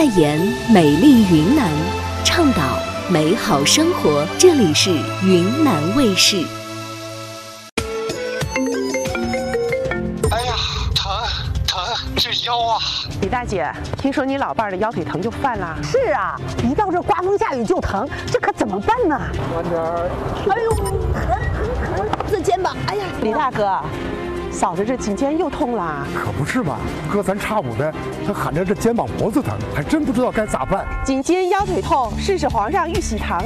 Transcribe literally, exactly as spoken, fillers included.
代言美丽云南，倡导美好生活。这里是云南卫视。 哎呀，疼疼，这腰啊！ 李大姐，听说你老伴儿的腰腿疼就犯了？ 是啊，一到这刮风下雨就疼，这可怎么办呢？ 慢点儿。 哎呦，疼疼疼！这肩膀，哎呀， 李大哥，嫂子这颈肩又痛了。 可不是嘛，隔三差五的，他喊着这肩膀脖子疼，还真不知道该咋办。 颈肩腰腿痛，试试皇上玉玺堂。